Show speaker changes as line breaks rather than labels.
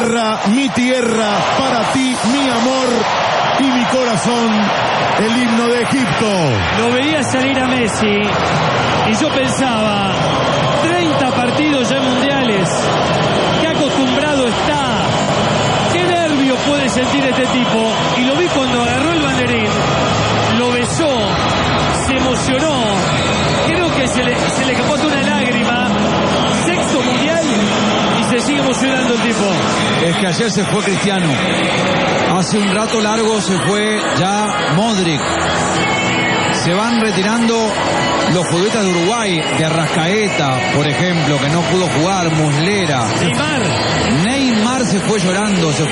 mi tierra, para ti, mi amor y mi corazón, el himno de Egipto.
Lo veía salir a Messi y yo pensaba, 30 partidos ya mundiales, qué acostumbrado está, qué nervio puede sentir este tipo. Y lo vi cuando agarró el banderín, lo besó, se emocionó, creo que se le escapó una lágrima. Sexto mundial y se sigue emocionando el tipo.
Es que ayer se fue Cristiano, hace un rato largo se fue ya Modric, se van retirando los futbolistas de Uruguay, de Arrascaeta, por ejemplo, que no pudo jugar, Muslera.
Neymar
Se fue llorando, se fue